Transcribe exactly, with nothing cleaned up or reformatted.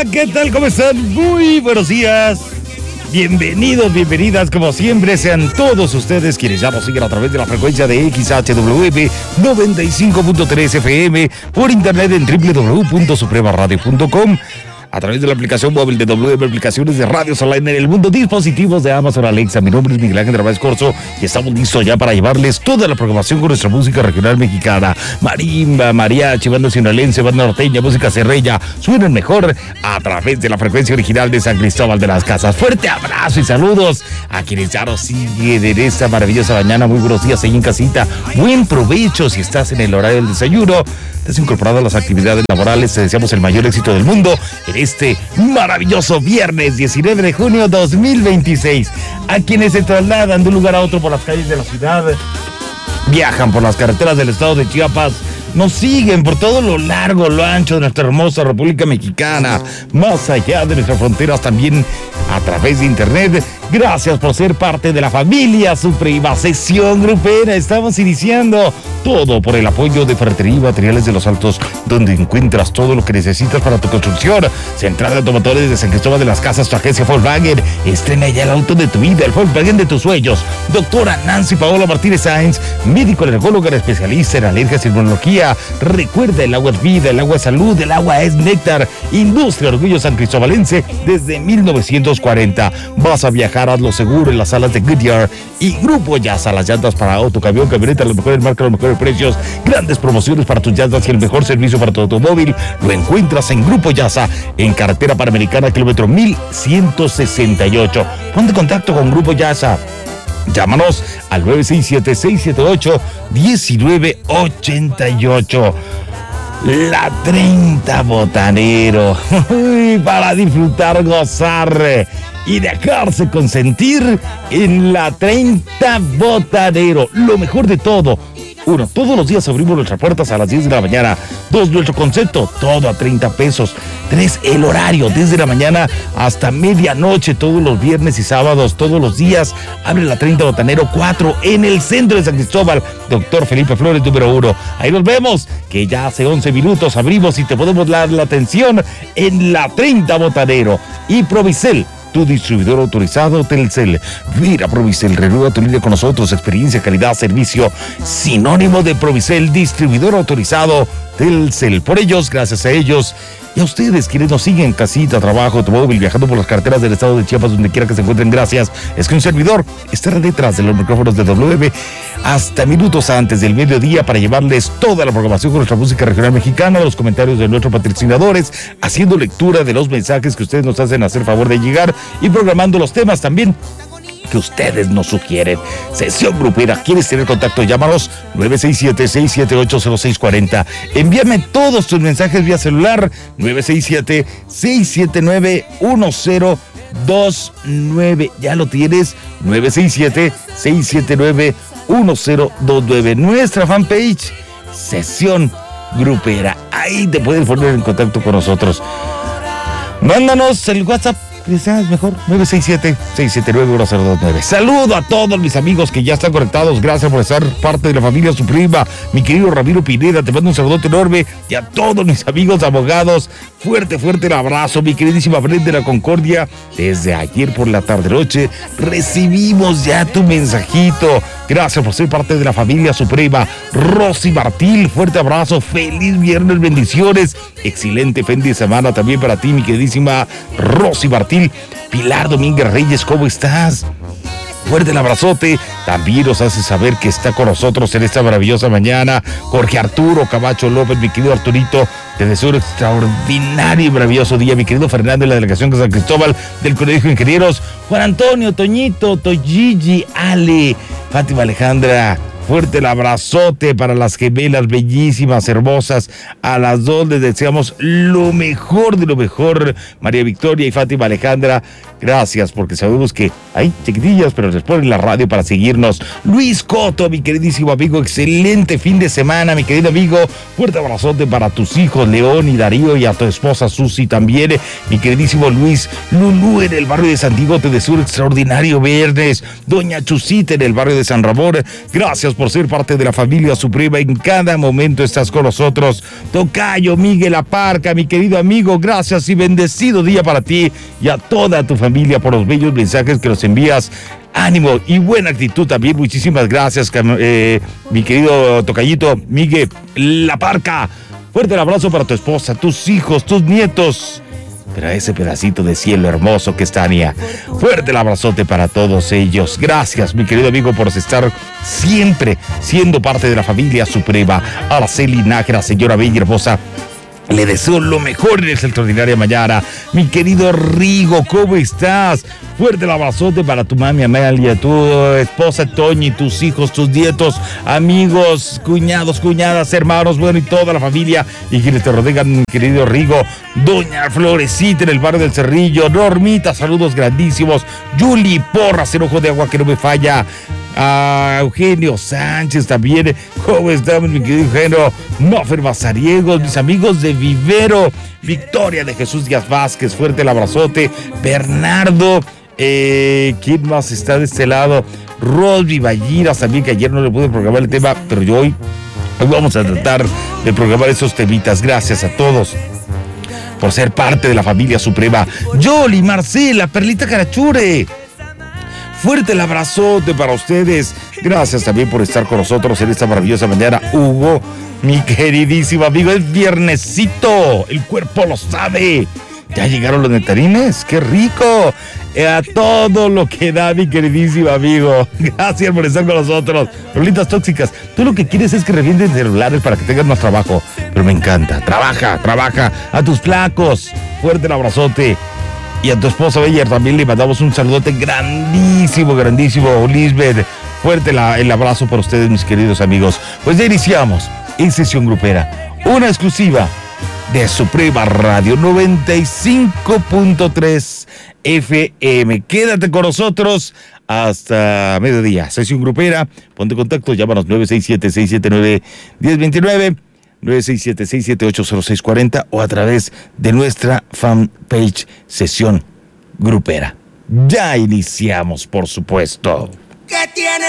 Hola, ¿qué tal? ¿Cómo están? Muy buenos días. Bienvenidos, bienvenidas, como siempre, sean todos ustedes quienes ya nos siguen a través de la frecuencia de X H W P noventa y cinco punto tres F M, por internet en doble u doble u doble u punto suprema radio punto com, a través de la aplicación móvil de W M, aplicaciones de radios online en el mundo, dispositivos de Amazon Alexa. Mi nombre es Miguel Ángel Ramírez Corzo y estamos listos ya para llevarles toda la programación con nuestra música regional mexicana. Marimba, mariachi, banda sinaloense, banda norteña, música cerreña, suenan mejor a través de la frecuencia original de San Cristóbal de las Casas. Fuerte abrazo y saludos a quienes ya nos siguen en esta maravillosa mañana. Muy buenos días ahí en casita. Buen provecho si estás en el horario del desayuno. Te has incorporado a las actividades laborales. Te deseamos el mayor éxito del mundo en este maravilloso viernes diecinueve de junio dos mil veintiséis. A quienes se trasladan de un lugar a otro por las calles de la ciudad, viajan por las carreteras del estado de Chiapas, nos siguen por todo lo largo, lo ancho de nuestra hermosa República Mexicana, más allá de nuestras fronteras, también a través de internet. Gracias por ser parte de la familia Suprema Sesión Grupera. Estamos iniciando todo por el apoyo de Ferretería y Materiales de los Altos, donde encuentras todo lo que necesitas para tu construcción. Central de Automotores de San Cristóbal de las Casas, tu agencia Volkswagen. Estrena ya el auto de tu vida, el Volkswagen de tus sueños. Doctora Nancy Paola Martínez Sáenz, médico alergóloga especialista en alergias y inmunología. Recuerda, el agua es vida, el agua es salud, el agua es néctar. Industria Orgullo San Cristóbalense desde mil novecientos cuarenta. Vas a viajar, hazlo seguro en las salas de Goodyear y Grupo Yasa, las llantas para auto, camión, camioneta, los mejores marcas, los mejores precios, grandes promociones para tus llantas y el mejor servicio para tu automóvil. Lo encuentras en Grupo Yasa, en carretera Panamericana, kilómetro mil ciento sesenta y ocho. Ponte en contacto con Grupo Yasa. Llámanos al nueve seis siete, seis siete ocho, uno nueve ocho ocho. La treinta Botanero, para disfrutar, gozar y dejarse consentir en la treinta Botanero. Lo mejor de todo: uno, todos los días abrimos nuestras puertas a las diez de la mañana. Dos, nuestro concepto, todo a treinta pesos. Tres, el horario, desde la mañana hasta medianoche, todos los viernes y sábados, todos los días. Abre la treinta Botanero. Cuatro, en el centro de San Cristóbal, Doctor Felipe Flores, número uno. Ahí nos vemos, que ya hace once minutos abrimos y te podemos dar la atención en la treinta Botanero. Y Provicel, tu distribuidor autorizado Telcel. Mira, Provicel, renueva tu línea con nosotros. Experiencia, calidad, servicio, sinónimo de Provicel, distribuidor autorizado Telcel. Por ellos, gracias a ellos y a ustedes quienes nos siguen, casita, trabajo, automóvil, viajando por las carreteras del estado de Chiapas, donde quiera que se encuentren, gracias. Es que un servidor estará detrás de los micrófonos de W M hasta minutos antes del mediodía para llevarles toda la programación con nuestra música regional mexicana, los comentarios de nuestros patrocinadores, haciendo lectura de los mensajes que ustedes nos hacen hacer favor de llegar y programando los temas también que ustedes nos sugieren. Sesión Grupera. ¿Quieres tener contacto? Llámanos nueve seis siete, seis siete ocho, cero seis cuatro cero. Envíame todos tus mensajes vía celular nueve seis siete, seis siete nueve, uno cero dos nueve. Ya lo tienes, nueve seis siete, seis siete nueve, uno cero dos nueve. Nuestra fanpage, Sesión Grupera. Ahí te puedes poner en contacto con nosotros. Mándanos el WhatsApp, es mejor, nueve seis siete, seis siete nueve, uno cero dos nueve. Saludo a todos mis amigos que ya están conectados. Gracias por estar parte de la familia Suprema. Mi querido Ramiro Pineda, te mando un saludote enorme. Y a todos mis amigos abogados, fuerte, fuerte el abrazo. Mi queridísima Brenda de la Concordia, desde ayer por la tarde-noche recibimos ya tu mensajito. Gracias por ser parte de la familia Suprema. Rosy Martil, fuerte abrazo. Feliz viernes, bendiciones. Excelente fin de semana también para ti, mi queridísima Rosy Martil. Pilar Domínguez Reyes, ¿cómo estás? Fuerte el abrazote. También nos hace saber que está con nosotros en esta maravillosa mañana Jorge Arturo Camacho López. Mi querido Arturito, te deseo un extraordinario y maravilloso día. Mi querido Fernando de la delegación de San Cristóbal del Colegio de Ingenieros. Juan Antonio, Toñito, Toyigi, Ale, Fátima Alejandra, fuerte el abrazote para las gemelas bellísimas, hermosas. A las dos les deseamos lo mejor de lo mejor. María Victoria y Fátima Alejandra, gracias, porque sabemos que hay chiquitillas, pero les ponen la radio para seguirnos. Luis Coto, mi queridísimo amigo, excelente fin de semana, mi querido amigo. Fuerte abrazote para tus hijos León y Darío, y a tu esposa Susi también. Mi queridísimo Luis. Lulú en el barrio de San Diego, te deseo un extraordinario viernes. Doña Chusita en el barrio de San Ramón, gracias Gracias por ser parte de la familia Suprema. En cada momento estás con nosotros. Tocayo Miguel Aparca, mi querido amigo, gracias y bendecido día para ti y a toda tu familia por los bellos mensajes que nos envías. Ánimo y buena actitud también. Muchísimas gracias, eh, mi querido Tocayito Miguel Aparca. Fuerte el abrazo para tu esposa, tus hijos, tus nietos. Pero ese pedacito de cielo hermoso que es Tania. Fuerte el abrazote para todos ellos. Gracias, mi querido amigo, por estar siempre siendo parte de la familia Suprema. Araceli Nájera, señora bella y hermosa, le deseo lo mejor en esta extraordinaria mañana. Mi querido Rigo, ¿cómo estás? Fuerte el abrazote para tu mami Amelia, tu esposa Toñi, tus hijos, tus nietos, amigos, cuñados, cuñadas, hermanos, bueno, y toda la familia y quienes te rodean, mi querido Rigo. Doña Florecita en el barrio del Cerrillo. Normita, saludos grandísimos. Yuli Porras, el ojo de agua que no me falla. A Eugenio Sánchez también. ¿Cómo estamos, mi querido Eugenio? Mofer Mazariegos, mis amigos de Vivero. Victoria de Jesús Díaz Vázquez, fuerte el abrazote. Bernardo, eh, ¿quién más está de este lado? Rosby Valliras también, que ayer no le pude programar el tema, pero yo hoy, hoy vamos a tratar de programar esos temitas. Gracias a todos por ser parte de la familia Suprema. Yoli, Marcela, Perlita Carachure. Fuerte el abrazote para ustedes. Gracias también por estar con nosotros en esta maravillosa mañana. Hugo, mi queridísimo amigo, es viernesito. El cuerpo lo sabe. Ya llegaron los nectarines. ¡Qué rico! A todo lo que da, mi queridísimo amigo. Gracias por estar con nosotros. Rolitas tóxicas. Tú lo que quieres es que revienten celulares para que tengas más trabajo. Pero me encanta. Trabaja, trabaja. A tus flacos. Fuerte el abrazote. Y a tu esposa Beyer también le mandamos un saludote grandísimo, grandísimo, Lisbeth. Fuerte la, el abrazo para ustedes, mis queridos amigos. Pues ya iniciamos en Sesión Grupera, una exclusiva de Suprema Radio noventa y cinco punto tres F M. Quédate con nosotros hasta mediodía. Sesión Grupera, ponte en contacto, llámanos nueve seis siete, seis siete nueve, uno cero dos nueve. nueve seis siete, seis siete ocho, cero seis cuatro cero o a través de nuestra fanpage Sesión Grupera. Ya iniciamos, por supuesto. ¿Qué tiene